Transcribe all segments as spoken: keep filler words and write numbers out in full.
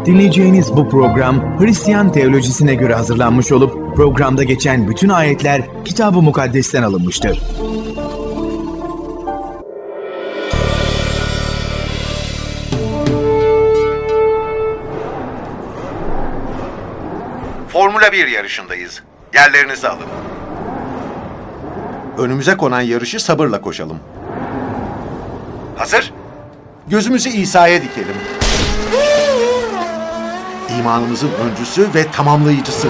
Dinleyeceğiniz bu program Hristiyan teolojisine göre hazırlanmış olup programda geçen bütün ayetler Kitab-ı Mukaddes'ten alınmıştır. Formula bir yarışındayız. Yerlerinizi alın. Önümüze konan yarışı sabırla koşalım. Hazır? Gözümüzü İsa'ya dikelim. İmanımızın öncüsü ve tamamlayıcısı.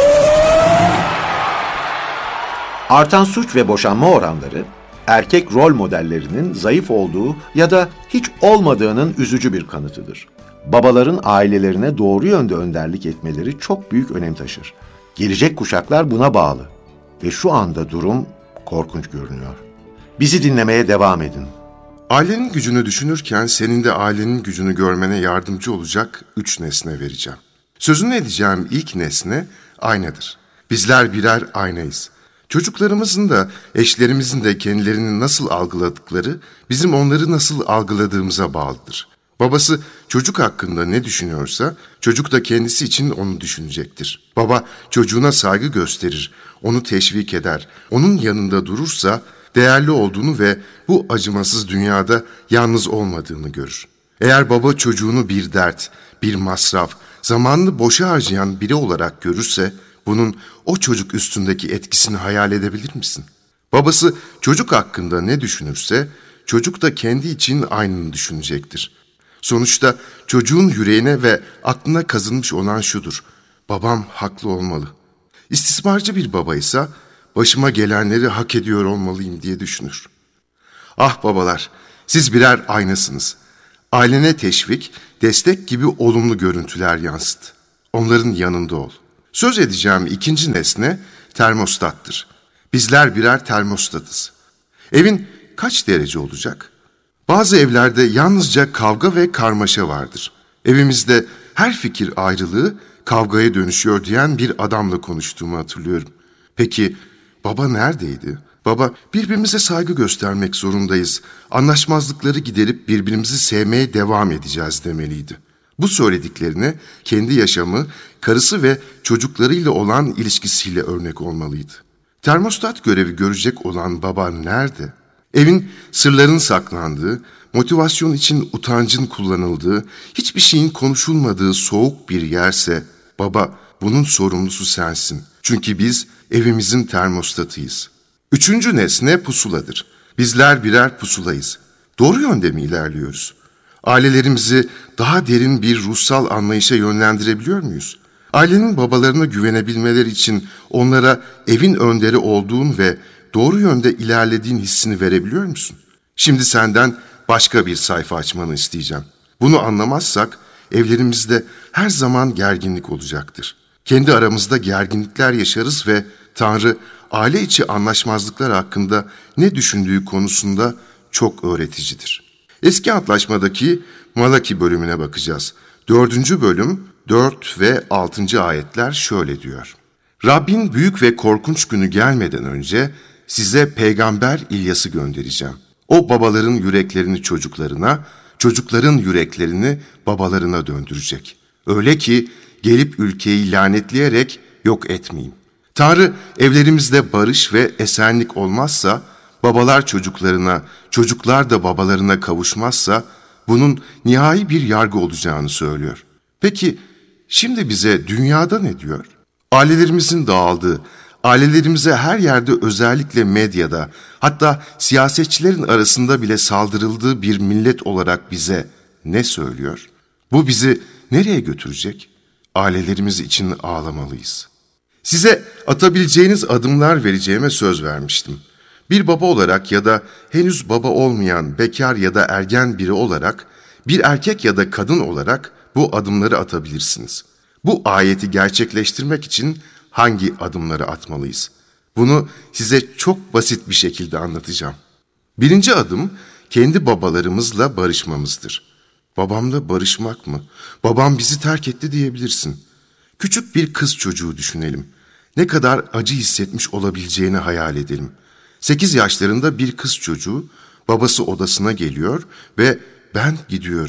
Artan suç ve boşanma oranları, erkek rol modellerinin zayıf olduğu ya da hiç olmadığının üzücü bir kanıtıdır. Babaların ailelerine doğru yönde önderlik etmeleri çok büyük önem taşır. Gelecek kuşaklar buna bağlı. Ve şu anda durum korkunç görünüyor. Bizi dinlemeye devam edin. Ailenin gücünü düşünürken senin de ailenin gücünü görmene yardımcı olacak üç nesne vereceğim. Sözünü edeceğim ilk nesne aynadır. Bizler birer aynayız. Çocuklarımızın da eşlerimizin de kendilerini nasıl algıladıkları bizim onları nasıl algıladığımıza bağlıdır. Babası çocuk hakkında ne düşünüyorsa çocuk da kendisi için onu düşünecektir. Baba çocuğuna saygı gösterir, onu teşvik eder, onun yanında durursa değerli olduğunu ve bu acımasız dünyada yalnız olmadığını görür. Eğer baba çocuğunu bir dert, bir masraf, zamanını boşa harcayan biri olarak görürse bunun o çocuk üstündeki etkisini hayal edebilir misin? Babası çocuk hakkında ne düşünürse çocuk da kendi için aynını düşünecektir. Sonuçta çocuğun yüreğine ve aklına kazınmış olan şudur: babam haklı olmalı. İstismarcı bir babaysa başıma gelenleri hak ediyor olmalıyım diye düşünür. Ah babalar, siz birer aynasınız. Ailene teşvik, destek gibi olumlu görüntüler yansıt. Onların yanında ol. Söz edeceğim ikinci nesne termostattır. Bizler birer termostatız. Evin kaç derece olacak? Bazı evlerde yalnızca kavga ve karmaşa vardır. Evimizde her fikir ayrılığı kavgaya dönüşüyor diyen bir adamla konuştuğumu hatırlıyorum. Peki baba neredeydi? Baba, birbirimize saygı göstermek zorundayız. Anlaşmazlıkları giderip birbirimizi sevmeye devam edeceğiz demeliydi. Bu söylediklerine kendi yaşamı, karısı ve çocuklarıyla olan ilişkisiyle örnek olmalıydı. Termostat görevi görecek olan baba nerede? Evin sırların saklandığı, motivasyon için utancın kullanıldığı, hiçbir şeyin konuşulmadığı soğuk bir yerse baba bunun sorumlusu sensin. Çünkü biz evimizin termostatıyız. Üçüncü nesne pusuladır. Bizler birer pusulayız. Doğru yönde mi ilerliyoruz? Ailelerimizi daha derin bir ruhsal anlayışa yönlendirebiliyor muyuz? Ailenin babalarına güvenebilmeleri için onlara evin önderi olduğun ve doğru yönde ilerlediğin hissini verebiliyor musun? Şimdi senden başka bir sayfa açmanı isteyeceğim. Bunu anlamazsak evlerimizde her zaman gerginlik olacaktır. Kendi aramızda gerginlikler yaşarız ve Tanrı aile içi anlaşmazlıklar hakkında ne düşündüğü konusunda çok öğreticidir. Eski Antlaşmadaki Malaki bölümüne bakacağız. Dördüncü bölüm, dört ve altıncı ayetler şöyle diyor. Rabbin büyük ve korkunç günü gelmeden önce size peygamber İlyas'ı göndereceğim. O babaların yüreklerini çocuklarına, çocukların yüreklerini babalarına döndürecek. Öyle ki gelip ülkeyi lanetleyerek yok etmeyeyim. Tanrı evlerimizde barış ve esenlik olmazsa, babalar çocuklarına, çocuklar da babalarına kavuşmazsa bunun nihai bir yargı olacağını söylüyor. Peki şimdi bize dünyada ne diyor? Ailelerimizin dağıldığı, ailelerimize her yerde özellikle medyada, hatta siyasetçilerin arasında bile saldırıldığı bir millet olarak bize ne söylüyor? Bu bizi nereye götürecek? Ailelerimiz için ağlamalıyız. Size atabileceğiniz adımlar vereceğime söz vermiştim. Bir baba olarak ya da henüz baba olmayan bekar ya da ergen biri olarak, bir erkek ya da kadın olarak bu adımları atabilirsiniz. Bu ayeti gerçekleştirmek için hangi adımları atmalıyız? Bunu size çok basit bir şekilde anlatacağım. Birinci adım kendi babalarımızla barışmamızdır. Babamla barışmak mı? Babam bizi terk etti diyebilirsin. Küçük bir kız çocuğu düşünelim. Ne kadar acı hissetmiş olabileceğini hayal edelim. Sekiz yaşlarında bir kız çocuğu babası odasına geliyor ve ben gidiyorum.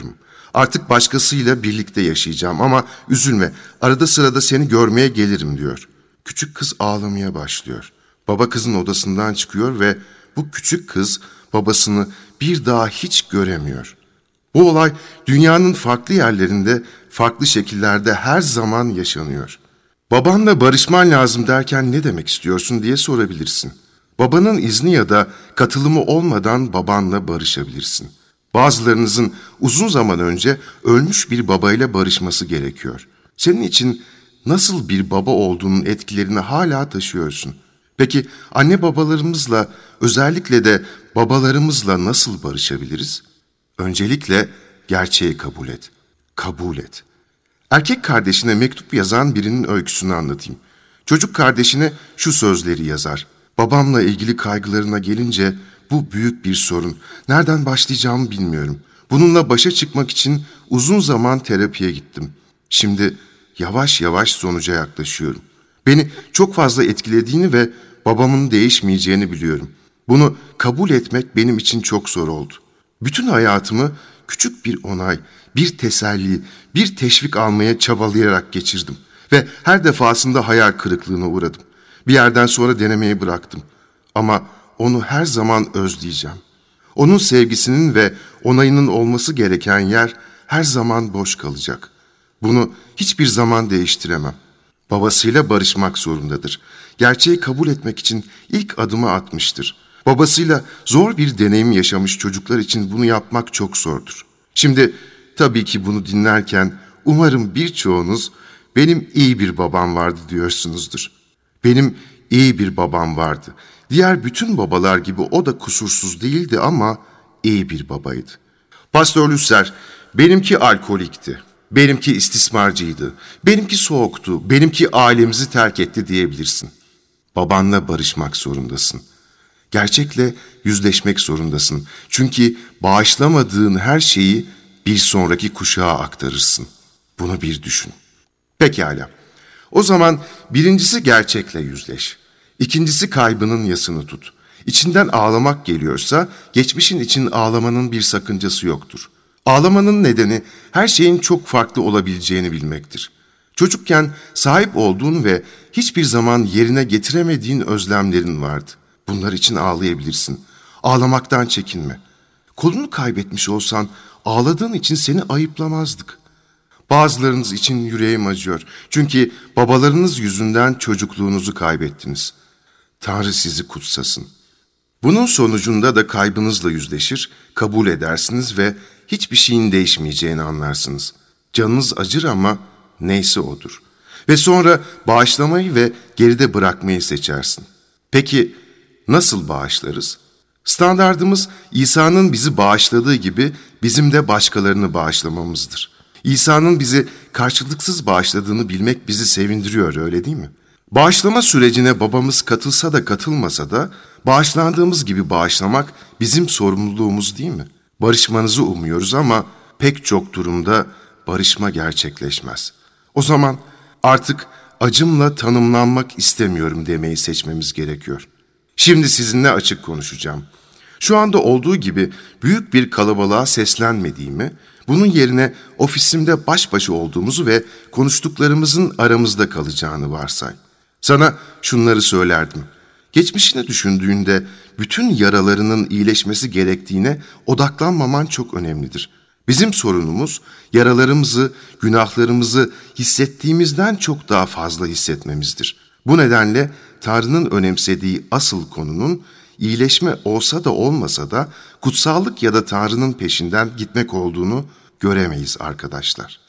Artık başkasıyla birlikte yaşayacağım ama üzülme, arada sırada seni görmeye gelirim diyor. Küçük kız ağlamaya başlıyor. Baba kızın odasından çıkıyor ve bu küçük kız babasını bir daha hiç göremiyor. Bu olay dünyanın farklı yerlerinde, farklı şekillerde her zaman yaşanıyor. Babanla barışman lazım derken ne demek istiyorsun diye sorabilirsin. Babanın izni ya da katılımı olmadan babanla barışabilirsin. Bazılarınızın uzun zaman önce ölmüş bir babayla barışması gerekiyor. Senin için nasıl bir baba olduğunun etkilerini hala taşıyorsun. Peki anne babalarımızla, özellikle de babalarımızla nasıl barışabiliriz? Öncelikle gerçeği kabul et. Kabul et. Erkek kardeşine mektup yazan birinin öyküsünü anlatayım. Çocuk kardeşine şu sözleri yazar. Babamla ilgili kaygılarına gelince bu büyük bir sorun. Nereden başlayacağımı bilmiyorum. Bununla başa çıkmak için uzun zaman terapiye gittim. Şimdi yavaş yavaş sonuca yaklaşıyorum. Beni çok fazla etkilediğini ve babamın değişmeyeceğini biliyorum. Bunu kabul etmek benim için çok zor oldu. Bütün hayatımı küçük bir onay, bir teselli, bir teşvik almaya çabalayarak geçirdim. Ve her defasında hayal kırıklığına uğradım. Bir yerden sonra denemeyi bıraktım. Ama onu her zaman özleyeceğim. Onun sevgisinin ve onayının olması gereken yer her zaman boş kalacak. Bunu hiçbir zaman değiştiremem. Babasıyla barışmak zorundadır. Gerçeği kabul etmek için ilk adımı atmıştır. Babasıyla zor bir deneyim yaşamış çocuklar için bunu yapmak çok zordur. Şimdi tabii ki bunu dinlerken umarım birçoğunuz benim iyi bir babam vardı diyorsunuzdur. Benim iyi bir babam vardı. Diğer bütün babalar gibi o da kusursuz değildi ama iyi bir babaydı. Pastör Lüsser, benimki alkolikti, benimki istismarcıydı, benimki soğuktu, benimki ailemizi terk etti diyebilirsin. Babanla barışmak zorundasın. Gerçekle yüzleşmek zorundasın. Çünkü bağışlamadığın her şeyi bir sonraki kuşağa aktarırsın. Bunu bir düşün. Pekala. O zaman birincisi gerçekle yüzleş. İkincisi kaybının yasını tut. İçinden ağlamak geliyorsa geçmişin için ağlamanın bir sakıncası yoktur. Ağlamanın nedeni her şeyin çok farklı olabileceğini bilmektir. Çocukken sahip olduğun ve hiçbir zaman yerine getiremediğin özlemlerin vardı. Bunlar için ağlayabilirsin. Ağlamaktan çekinme. Kolunu kaybetmiş olsan ağladığın için seni ayıplamazdık. Bazılarınız için yüreğim acıyor. Çünkü babalarınız yüzünden çocukluğunuzu kaybettiniz. Tanrı sizi kutsasın. Bunun sonucunda da kaybınızla yüzleşir, kabul edersiniz ve hiçbir şeyin değişmeyeceğini anlarsınız. Canınız acır ama neyse odur. Ve sonra bağışlamayı ve geride bırakmayı seçersin. Peki nasıl bağışlarız? Standardımız İsa'nın bizi bağışladığı gibi bizim de başkalarını bağışlamamızdır. İsa'nın bizi karşılıksız bağışladığını bilmek bizi sevindiriyor, öyle değil mi? Bağışlama sürecine babamız katılsa da katılmasa da bağışlandığımız gibi bağışlamak bizim sorumluluğumuz değil mi? Barışmanızı umuyoruz ama pek çok durumda barışma gerçekleşmez. O zaman artık acımla tanımlanmak istemiyorum demeyi seçmemiz gerekiyor. Şimdi sizinle açık konuşacağım. Şu anda olduğu gibi büyük bir kalabalığa seslenmediğimi, bunun yerine ofisimde baş başa olduğumuzu ve konuştuklarımızın aramızda kalacağını varsay. Sana şunları söylerdim. Geçmişini düşündüğünde bütün yaralarının iyileşmesi gerektiğine odaklanmaman çok önemlidir. Bizim sorunumuz yaralarımızı, günahlarımızı hissettiğimizden çok daha fazla hissetmemizdir. Bu nedenle Tanrı'nın önemsediği asıl konunun iyileşme olsa da olmasa da kutsallık ya da Tanrı'nın peşinden gitmek olduğunu göremeyiz arkadaşlar.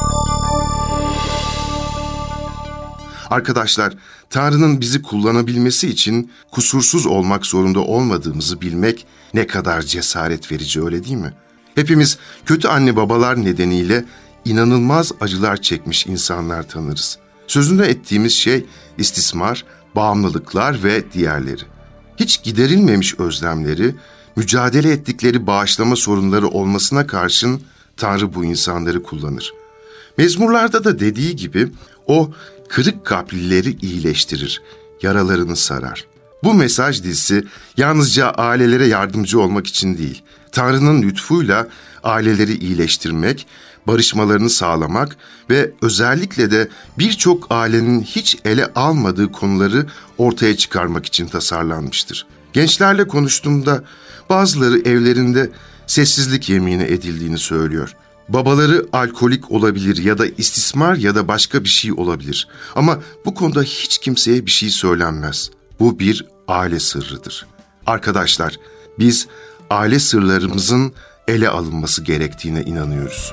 Arkadaşlar, Tanrı'nın bizi kullanabilmesi için kusursuz olmak zorunda olmadığımızı bilmek ne kadar cesaret verici, öyle değil mi? Hepimiz kötü anne babalar nedeniyle inanılmaz acılar çekmiş insanlar tanırız. Sözünü ettiğimiz şey istismar, bağımlılıklar ve diğerleri. Hiç giderilmemiş özlemleri, mücadele ettikleri bağışlama sorunları olmasına karşın Tanrı bu insanları kullanır. Mezmurlarda da dediği gibi o kırık kalplileri iyileştirir, yaralarını sarar. Bu mesaj dizisi yalnızca ailelere yardımcı olmak için değil, Tanrı'nın lütfuyla aileleri iyileştirmek, barışmalarını sağlamak ve özellikle de birçok ailenin hiç ele almadığı konuları ortaya çıkarmak için tasarlanmıştır. Gençlerle konuştuğumda bazıları evlerinde sessizlik yemini edildiğini söylüyor. Babaları alkolik olabilir ya da istismar ya da başka bir şey olabilir. Ama bu konuda hiç kimseye bir şey söylenmez. Bu bir aile sırrıdır. Arkadaşlar, biz aile sırlarımızın ele alınması gerektiğine inanıyoruz.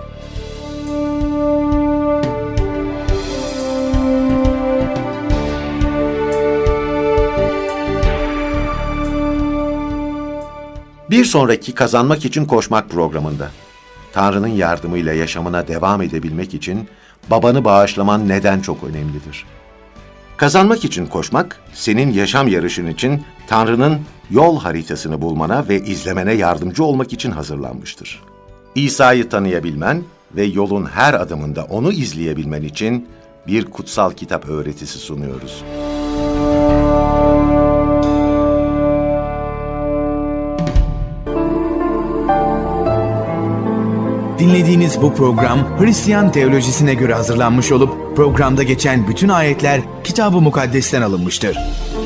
Bir sonraki Kazanmak için Koşmak programında Tanrı'nın yardımıyla yaşamına devam edebilmek için babanı bağışlaman neden çok önemlidir? Kazanmak için koşmak, senin yaşam yarışın için Tanrı'nın yol haritasını bulmana ve izlemene yardımcı olmak için hazırlanmıştır. İsa'yı tanıyabilmen ve yolun her adımında onu izleyebilmen için bir kutsal kitap öğretisi sunuyoruz. Dinlediğiniz bu program Hristiyan teolojisine göre hazırlanmış olup programda geçen bütün ayetler Kitab-ı Mukaddes'ten alınmıştır.